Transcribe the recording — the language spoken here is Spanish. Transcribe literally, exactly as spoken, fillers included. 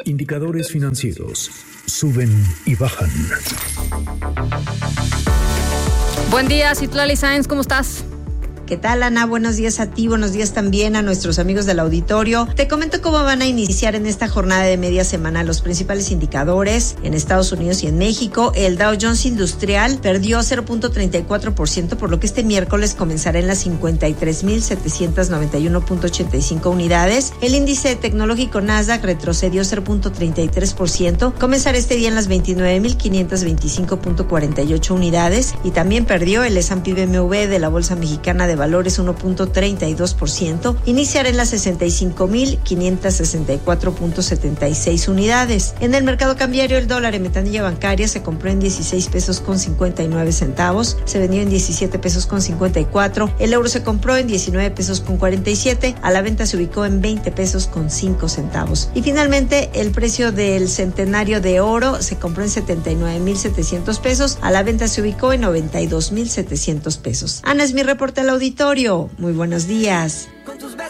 Indicadores financieros. Suben y bajan. Buen día, Citlali Sáenz, ¿cómo estás? ¿Qué tal, Ana? Buenos días a ti, buenos días también a nuestros amigos del auditorio. Te comento cómo van a iniciar en esta jornada de media semana los principales indicadores en Estados Unidos y en México. El Dow Jones Industrial perdió cero punto treinta y cuatro por ciento, por lo que este miércoles comenzará en las cincuenta y tres mil setecientos noventa y uno punto ochenta y cinco unidades. El índice tecnológico Nasdaq retrocedió cero punto treinta y tres por ciento, comenzará este día en las veintinueve mil quinientos veinticinco punto cuarenta y ocho unidades, y también perdió el S and P B M W de la Bolsa Mexicana de Valores uno punto treinta y dos por ciento, iniciar en las sesenta y cinco mil quinientos sesenta y cuatro punto setenta y seis unidades. En el mercado cambiario, el dólar en ventanilla bancaria se compró en dieciséis pesos con cincuenta y nueve centavos, se vendió en diecisiete pesos con cincuenta y cuatro, el euro se compró en diecinueve pesos con cuarenta y siete, a la venta se ubicó en veinte pesos con cinco centavos. Y finalmente, el precio del centenario de oro se compró en setenta y nueve mil setecientos pesos, a la venta se ubicó en noventa y dos mil setecientos pesos. Ana, es mi reporte al auditorio. Muy buenos días.